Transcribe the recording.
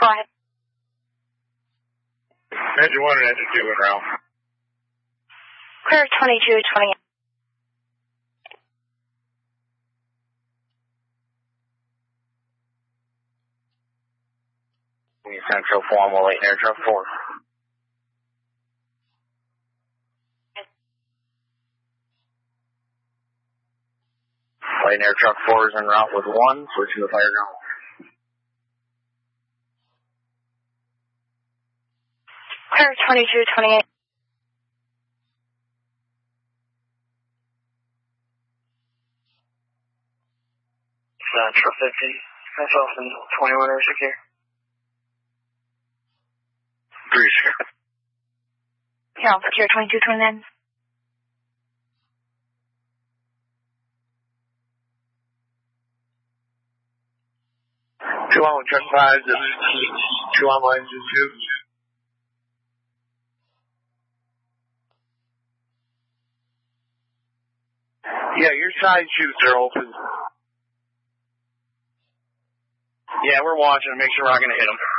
Go ahead. Engine 1 and engine 2 in route. Clear 2228. Central 418 Air Truck 4. Light Air Truck 4 is en route with 1, switching to fire ground. Clear 2228. Central 50, myself and 21 are secure. 3 secure. Yeah, I'll secure 2229. Two on with truck 5, two on line engine 2. Yeah, your side chutes are open. Yeah, we're watching to make sure we're not going to hit them.